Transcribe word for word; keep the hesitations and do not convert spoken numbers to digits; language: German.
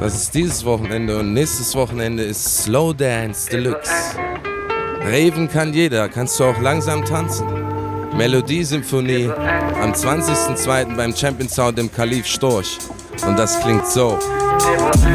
Das ist dieses Wochenende und nächstes Wochenende ist Slow Dance Deluxe. Raven kann jeder, kannst du auch langsam tanzen. Melodie-Symphonie am zwanzigsten zweiten beim Champion Sound im Kalif Storch. Und das klingt so.